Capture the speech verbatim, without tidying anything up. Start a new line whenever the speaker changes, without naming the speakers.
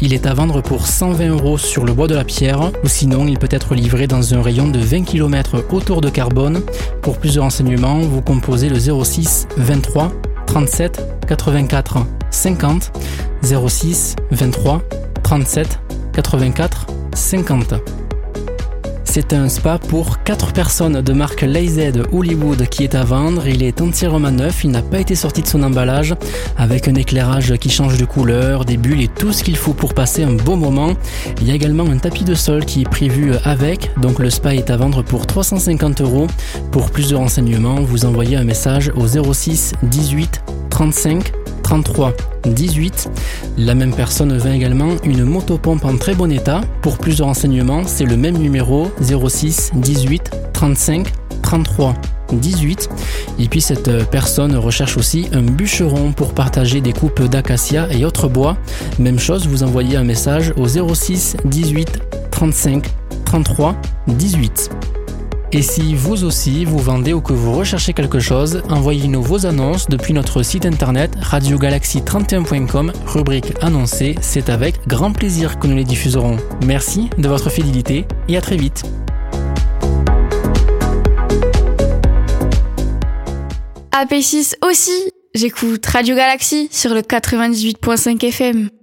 Il est à vendre pour cent vingt euros sur le bois de la Pierre, ou sinon il peut être livré dans un rayon de vingt kilomètres autour de Carbone. Pour plus de renseignements, vous composez le zéro six vingt-trois trente-sept quatre-vingt-quatre cinquante, zéro six vingt-trois trente-sept quatre-vingt-quatre cinquante. C'est un spa pour quatre personnes de marque Lazy Hollywood qui est à vendre. Il est entièrement neuf, il n'a pas été sorti de son emballage, avec un éclairage qui change de couleur, des bulles et tout ce qu'il faut pour passer un bon moment. Il y a également un tapis de sol qui est prévu avec, donc le spa est à vendre pour trois cent cinquante euros. Pour plus de renseignements, vous envoyez un message au zéro six dix-huit trente-cinq trente-trois dix-huit. La même personne vend également une motopompe en très bon état. Pour plus de renseignements, c'est le même numéro zéro six dix-huit trente-cinq trente-trois dix-huit. Et puis cette personne recherche aussi un bûcheron pour partager des coupes d'acacia et autres bois. Même chose, vous envoyez un message au zéro six dix-huit trente-cinq trente-trois dix-huit. Et si vous aussi vous vendez ou que vous recherchez quelque chose, envoyez-nous vos annonces depuis notre site internet radio galaxy trente et un point com, rubrique annoncée. C'est avec grand plaisir que nous les diffuserons. Merci de votre fidélité et à très vite.
A P six aussi, j'écoute Radio Galaxy sur le quatre-vingt-dix-huit point cinq F M.